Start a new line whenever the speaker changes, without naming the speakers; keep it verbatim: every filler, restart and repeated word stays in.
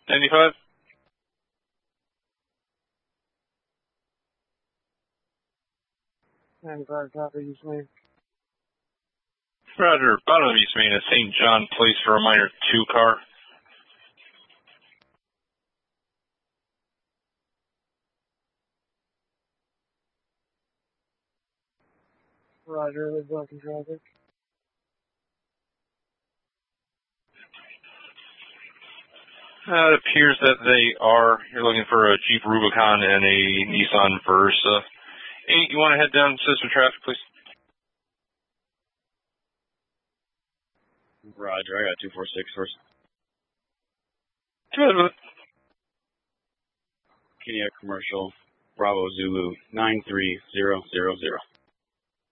ninety-five.
ninety-five, copy, East Main.
Roger, bottom of East Main at Saint John Place for a minor two car.
Roger, they're blocking traffic.
Uh, it appears that they are. You're looking for a Jeep Rubicon and a Nissan Versa. Eight, you want to head down system traffic, please?
Roger, I got two four six first.
Go ahead with it.
Kodiak Commercial, Bravo Zulu, nine three zero zero zero.